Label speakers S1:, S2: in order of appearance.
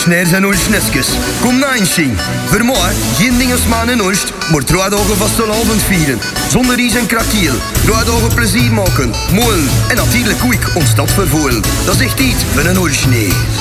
S1: Ulschneer zijn Ulschneskes. Kom na eens zien. Voor mij, geen dingesmaan in Ulst, maar 3 dagen vastelavond vieren. Zonder ries en krakiel. 3 dagen plezier maken, molen en natuurlijk koeik ons stad vervoeren. Dat is echt iets voor een Ulschneer.